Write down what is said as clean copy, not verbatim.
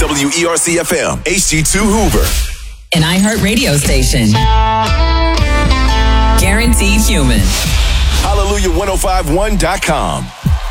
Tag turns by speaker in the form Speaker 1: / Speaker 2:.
Speaker 1: WERC FM, HD2 Hoover.
Speaker 2: An iHeart radio station. Guaranteed human.
Speaker 1: Hallelujah1051.com.